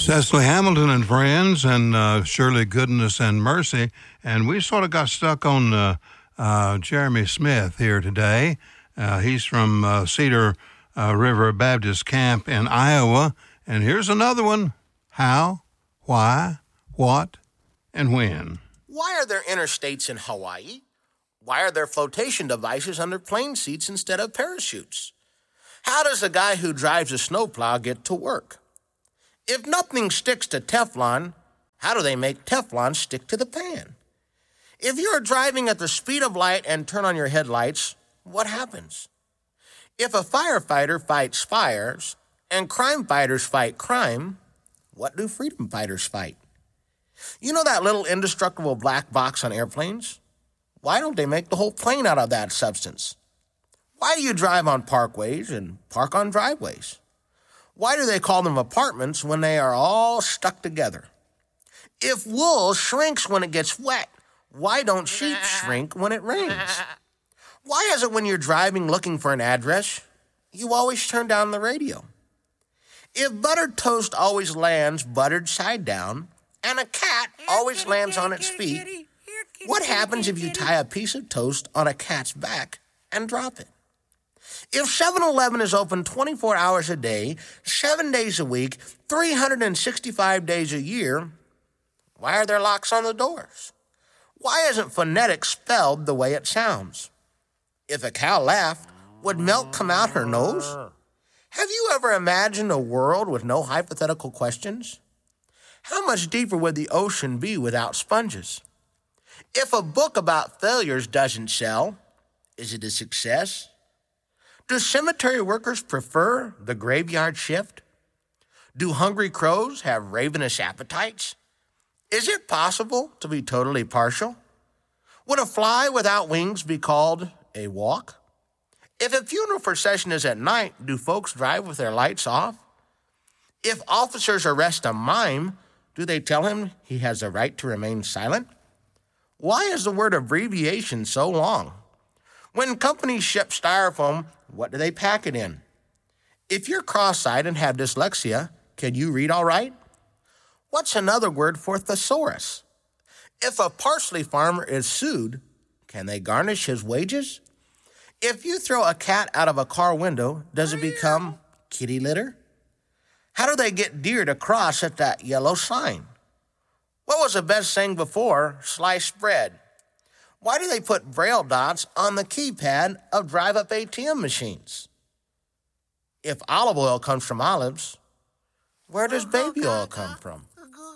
Cecily Hamilton and Friends, and Shirley Goodness and Mercy. And we sort of got stuck on Jeremy Smith here today. He's from Cedar River Baptist Camp in Iowa. And here's another one. How, why, what, and when? Why are there interstates in Hawaii? Why are there flotation devices under plane seats instead of parachutes? How does a guy who drives a snowplow get to work? If nothing sticks to Teflon, how do they make Teflon stick to the pan? If you're driving at the speed of light and turn on your headlights, what happens? If a firefighter fights fires and crime fighters fight crime, what do freedom fighters fight? You know that little indestructible black box on airplanes? Why don't they make the whole plane out of that substance? Why do you drive on parkways and park on driveways? Why do they call them apartments when they are all stuck together? If wool shrinks when it gets wet, why don't sheep shrink when it rains? Why is it when you're driving looking for an address, you always turn down the radio? If buttered toast always lands buttered side down, and a cat always lands on its feet, what happens if you tie a piece of toast on a cat's back and drop it? If 7-Eleven is open 24 hours a day, 7 days a week, 365 days a year, why are there locks on the doors? Why isn't phonetic spelled the way it sounds? If a cow laughed, would milk come out her nose? Have you ever imagined a world with no hypothetical questions? How much deeper would the ocean be without sponges? If a book about failures doesn't sell, is it a success? Do cemetery workers prefer the graveyard shift? Do hungry crows have ravenous appetites? Is it possible to be totally partial? Would a fly without wings be called a walk? If a funeral procession is at night, do folks drive with their lights off? If officers arrest a mime, do they tell him he has a right to remain silent? Why is the word abbreviation so long? When companies ship styrofoam, what do they pack it in? If you're cross-eyed and have dyslexia, can you read all right? What's another word for thesaurus? If a parsley farmer is sued, can they garnish his wages? If you throw a cat out of a car window, does it become kitty litter? How do they get deer to cross at that yellow sign? What was the best thing before sliced bread? Why do they put Braille dots on the keypad of drive-up ATM machines? If olive oil comes from olives, where does baby oil come from?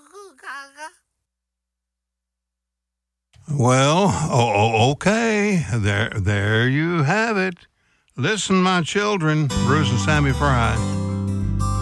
Well, okay. There you have it. Listen, my children, Bruce and Sammy Fry.